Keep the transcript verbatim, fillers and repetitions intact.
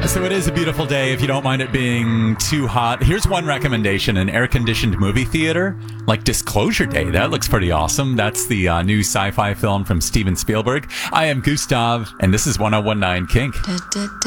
So it is a beautiful day if you don't mind it being too hot. Here's one recommendation: an air-conditioned movie theater, like Disclosure Day. That looks pretty awesome. That's the uh, new sci-fi film from Steven Spielberg. I am Gustav, and this is one oh one nine Kink.